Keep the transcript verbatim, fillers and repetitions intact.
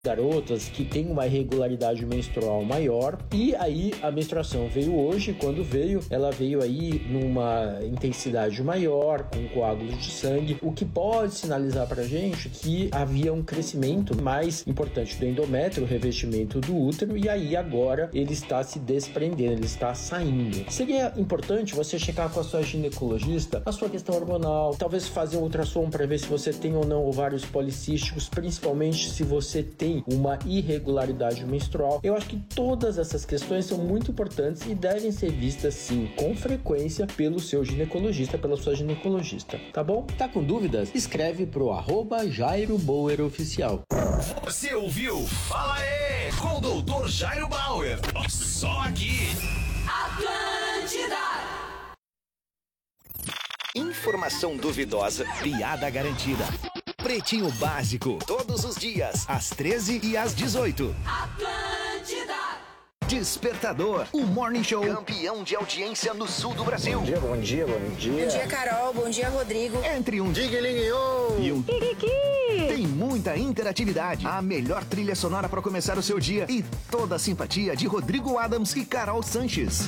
garotas que têm uma irregularidade menstrual maior, e aí a menstruação veio hoje. Quando veio, ela veio aí numa intensidade maior, com coágulos de sangue, o que pode sinalizar pra gente que havia um crescimento mais importante do endométrio, o revestimento do útero, e aí agora ele está se desprendendo, ele está saindo. Seria importante você checar com a sua ginecologista a sua questão hormonal, talvez fazer um ultrassom para ver se você tem ou não ovários policísticos, principalmente se você tem uma irregularidade menstrual. Eu acho que todas essas questões são muito importantes e devem ser vistas sim com frequência pelo seu ginecologista, pela sua ginecologista, tá bom? Tá com dúvidas? Escreve pro arroba Jairo Bauer Oficial. Você ouviu? Fala aí, com o doutor Jairo Bauer. Só aqui. Atlântida. Informação duvidosa, piada garantida. Pretinho Básico, todos os dias, às treze e às dezoito. Atlântida. Despertador, o Morning Show, campeão de audiência no sul do Brasil. Bom dia, bom dia, bom dia. Bom dia, Carol, bom dia, Rodrigo. Entre um Digue-Ligue-O e um Kikiki. Tem muita interatividade, a melhor trilha sonora para começar o seu dia e toda a simpatia de Rodrigo Adams e Carol Sanches.